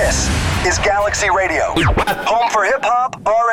This is Galaxy Radio, home for hip hop, R&B,